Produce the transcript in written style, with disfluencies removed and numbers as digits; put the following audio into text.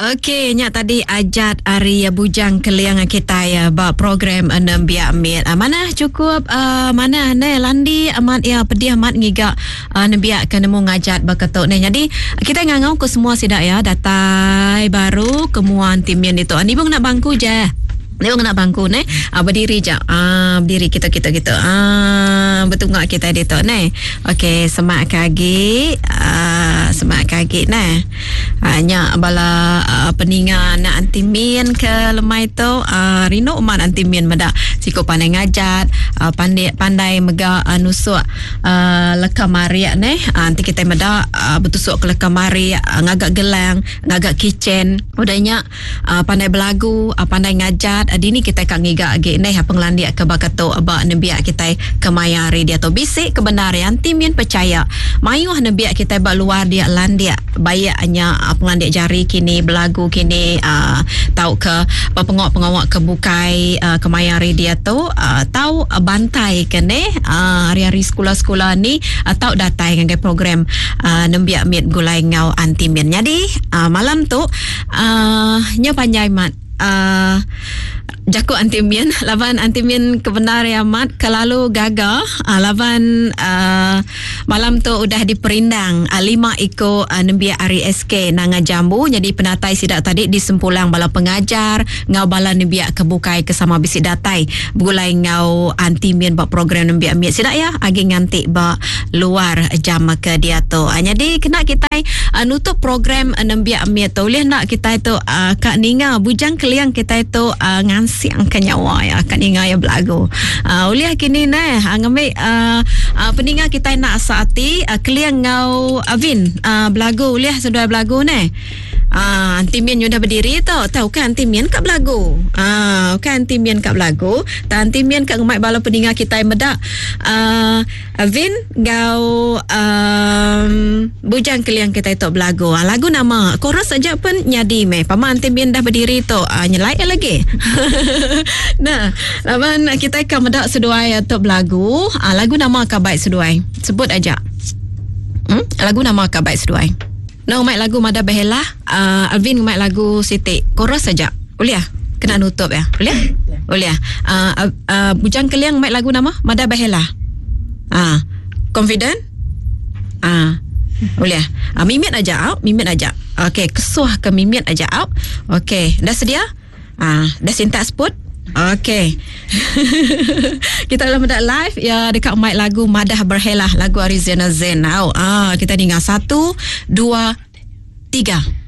Okey, nyak tadi ajat Arya Bujang Keliang kita ya ba program enam biak mit. Mana cukup mana ne landi amat ya pedih amat ngiga nebiak ke nemu ngajat baketok ne. Jadi kita ngangau ke semua sidak ya datai baru kemuan timian itu. Ni bang nak bangku je. Ni bang nak bangku ne. Berdiri je. Berdiri kita. Betul ngak kita itu ne. Okey, semak kaki. Semak kaki ne. Hanya bala peningan nak antimin ke lemai tu rino umat antimin meda siko pandai ngajat pandai mega nusuk lekamari ne nanti kita meda betusuk ke lekamari ngagak gelang ngagak kitchen udahnya pandai belagu pandai ngajat dini kita kang ngiga age ne penglandia ke bakato aba nebiak kita kemayari dia tu bisik kebenaran timin percaya mayuh nebiak kita ba luar dia landia bayaknya pengandik jari kini belagu kini tahu ke pengawak kebukai kemayari dia tu tahu bantai kene hari-hari sekolah-sekolah ni tahu datai dengan program nembiak mit gulai ngau antimin. Jadi malam tu nya panjai mat Jaku antimin lawan antimin kebenar amat kelalu gagal lawan malam tu udah diperindang 5 iko nembiak Ari SK nanga jambu. Jadi penatai sidak tadi disempulang bala pengajar ngau bala nembiak kebukai kesama bisi datai gulai ngau antimin bak program nembiak mit sidak ya agi ngantik bak luar jam ke dia tu. Jadi kena kita nutup program nembiak mit tu boleh nak kita itu Kak Ninga Bujang Keliang kita itu siang kenyawa ya akan ingat ya belagu uliah kini nah ngambil peningat kita nak saati Keliang ngau Avin belagu uliah sudah belagu nah antimin sudah berdiri tahu kan antimin kat belagu kan antimin kat belagu dan antimin kat ngambil bala peningat kita medak Avin ngau Bujang Keliang kita itu belagu lagu nama chorus saja pun nyadi meh paman antimin dah berdiri tu nyelai lagi nah, lawan kita akan medak seduai untuk lagu. Lagu nama akan baik seduai. Sebut aja. Lagu nama akan baik seduai. Nah, umat lagu Mada Behela, Alvin umat lagu Siti. Chorus saja. Boleh ya? Kena nutup ya. Boleh? Boleh ya. Bujang Keliang umat lagu nama Mada Behela. Confident? Boleh ya? Mimit aja out, mimit aja. Okey, kesuh ke mimit aja out. Okey, dah sedia? Dah sintak spot? Okey. Kita dalam mendak live ya dekat mic lagu Madah Berhelah lagu Arizana Zain. Kita dengar 1 2 3